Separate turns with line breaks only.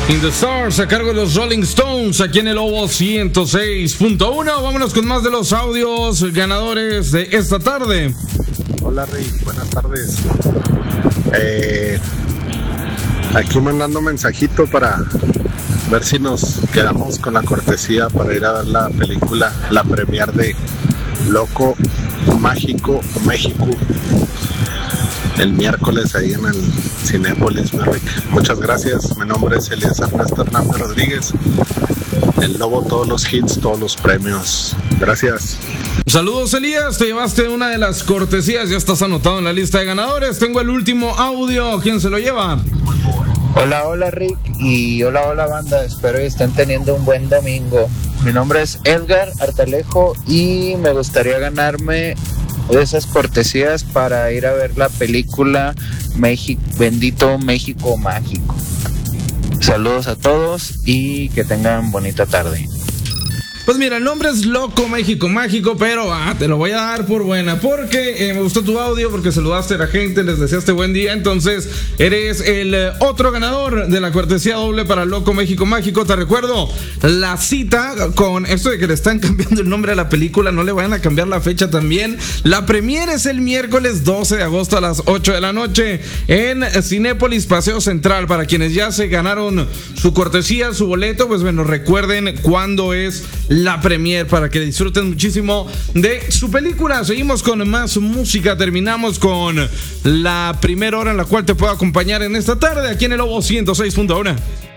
In the Stars, a cargo de los Rolling Stones, aquí en el Lobo 106.1. Vámonos con más de los audios ganadores de esta tarde.
Hola Rey, buenas tardes. Aquí mandando un mensajito para ver si nos quedamos con la cortesía para ir a ver la película, la premier de Loco Mágico México, el miércoles ahí en el Cinépolis, Muchas gracias. Mi nombre es Elías Ernesto Hernández Rodríguez, el Lobo, todos los hits, todos los premios. Gracias.
Saludos, Elías, te llevaste una de las cortesías, ya estás anotado en la lista de ganadores. Tengo el último audio, ¿quién se lo lleva?
Hola Rick y hola banda, espero que estén teniendo un buen domingo. Mi nombre es Edgar Artalejo y me gustaría ganarme de esas cortesías para ir a ver la película Bendito México Mágico. Saludos a todos y que tengan bonita tarde.
Pues mira, el nombre es Loco México Mágico, pero te lo voy a dar por buena, porque me gustó tu audio, porque saludaste a la gente, les deseaste buen día, entonces eres el otro ganador de la cortesía doble para Loco México Mágico. Te recuerdo la cita con esto de que le están cambiando el nombre a la película, no le vayan a cambiar la fecha también. La premiere es el miércoles 12 de agosto a las 8 de la noche en Cinépolis Paseo Central. Para quienes ya se ganaron su cortesía, su boleto, pues bueno, recuerden cuándo es la premier para que disfruten muchísimo de su película. Seguimos con más música, terminamos con la primera hora en la cual te puedo acompañar en esta tarde aquí en el Lobo 106.1.